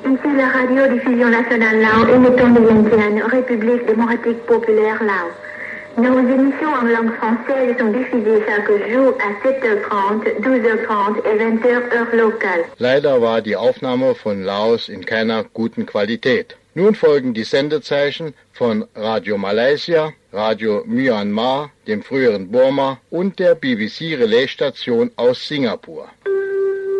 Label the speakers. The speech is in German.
Speaker 1: Ici la radiodiffusion nationale Lao émettant de Vientiane, République démocratique populaire Lao. Nos émissions en langue française sont diffusées chaque jour à 7h30, 12h30 et 20h heure locale.
Speaker 2: Leider war die Aufnahme von Laos in keiner guten Qualität. Nun folgen die Sendezeichen von Radio Malaysia, Radio Myanmar, dem früheren Burma und der BBC-Relaisstation aus Singapur.